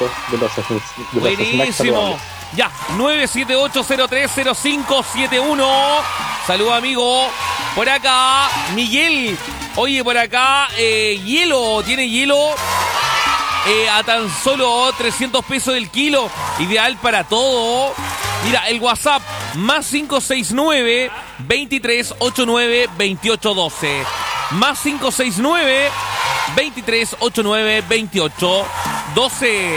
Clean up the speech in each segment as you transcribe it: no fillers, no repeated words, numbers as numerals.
autos de los snacks Buenísimo. saludables. Ya, 978030571. Saludos, amigo. Por acá, Miguel. Oye, por acá, hielo. ¿Tiene hielo? A tan solo 300 pesos el kilo. Ideal para todo. Mira, el WhatsApp, más 569 2389 2812. Más 569 2389 2812.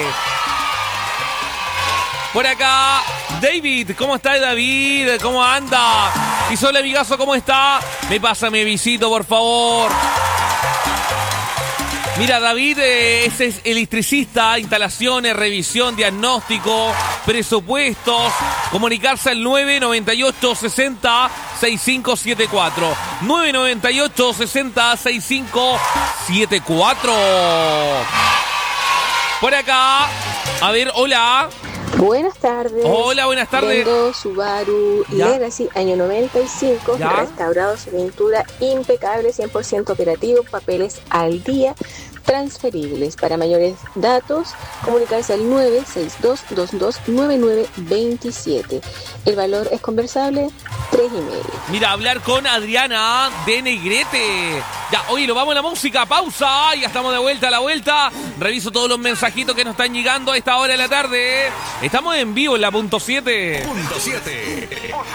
Por acá, David. ¿Cómo está, David? ¿Cómo anda? Y hola, amigazo, ¿cómo está? Me pasa mi visito, por favor. Mira, David es electricista, instalaciones, revisión, diagnóstico, presupuestos. Comunicarse al 998-60-6574. 998-60-6574. Por acá, a ver, hola. Buenas tardes. Hola, buenas tardes. Tengo Subaru ¿Ya? Legacy año 95, ¿Ya? restaurado, su pintura impecable, 100% operativo, papeles al día, transferibles. Para mayores datos, comunicarse al 962-229927. El valor es conversable, 3,5. Mira, hablar con Adriana de Negrete. Ya, oye, lo vamos a la música, pausa. Ya estamos de vuelta a la vuelta. Reviso todos los mensajitos que nos están llegando a esta hora de la tarde. Estamos en vivo en la punto 7. Punto 7.